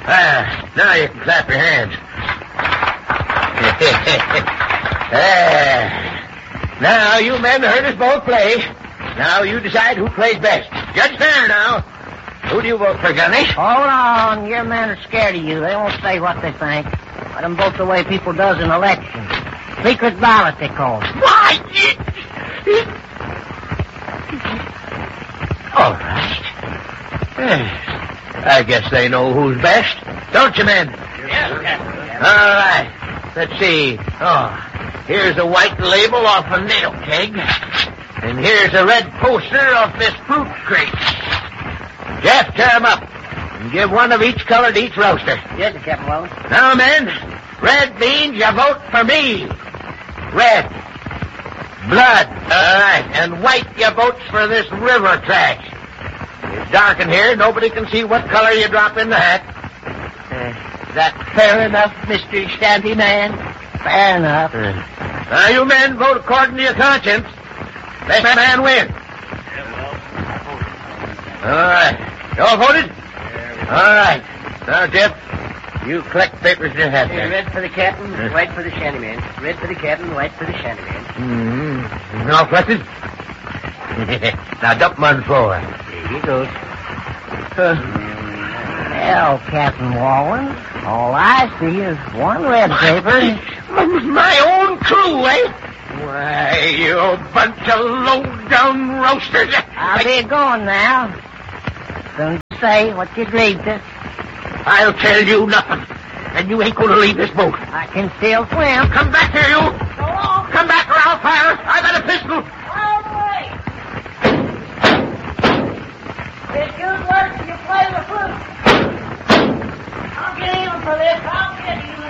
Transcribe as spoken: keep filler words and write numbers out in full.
Ah, now you can clap your hands. ah. Now, you men heard us both play. Now you decide who plays best. Judge fair now. Who do you vote for, Gunny? Hold on. Your men are scared of you. They won't say what they think. Let them vote the way people does in elections. Secret ballot, they call it. Why? All right. I guess they know who's best. Don't you, men? Yes, Captain. All right. Let's see. Oh, here's a white label off a nail keg. And here's a red poster off this fruit crate. Jeff, tear 'em up. And give one of each color to each roaster. Yes, Captain Wallace. Now, men, red means you vote for me. Red. Blood. All right. And white, you votes for this river trash. It's dark in here. Nobody can see what color you drop in the hat. Uh, is that fair enough, Mister Shanty Man? Fair enough. Uh, now, you men vote according to your conscience. Best man win. All right. You all voted? All right. Now, Jeff, you collect papers in your hat there. Red for the captain, white for the shantyman. Red for the captain, white for the shantyman. Mm-hmm. All collected? Now, dump them on the floor. Here you go. Uh, well, Captain Wallen, all I see is one red paper. My, my own crew, eh? Why, you bunch of low-down roasters. I'll be going now. Soon to say what you agreed to. I'll tell you nothing. And you ain't going to leave this boat. I can still swim. Come back here, you. Go on. Come back or I'll fire. I got a pistol. All right. It's good work when you play with fruit. I'll get even for this. I'll get you.